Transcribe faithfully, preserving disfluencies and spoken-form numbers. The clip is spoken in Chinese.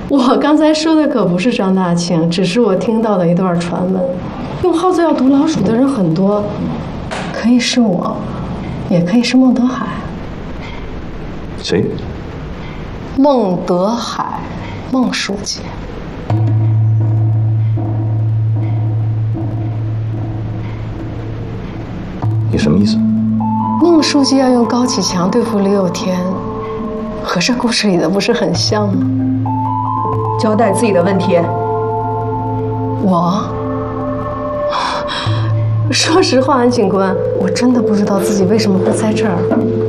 我刚才说的可不是张大庆，只是我听到的一段传闻。用耗子药毒老鼠的人很多，可以是我，也可以是孟德海。 谁？ 孟德海，孟书记。 你什么意思？ 孟书记要用高启强对付李有田，和这故事里的不是很像吗？ 交代自己的问题。 我。 说实话，安警官，我真的不知道自己为什么会在这儿。